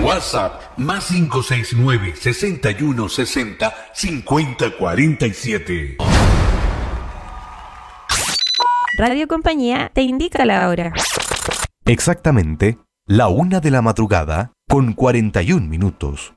WhatsApp más 569 61 60 50 47. Radio Compañía te indica la hora. Exactamente, la 1 de la madrugada con 41 minutos.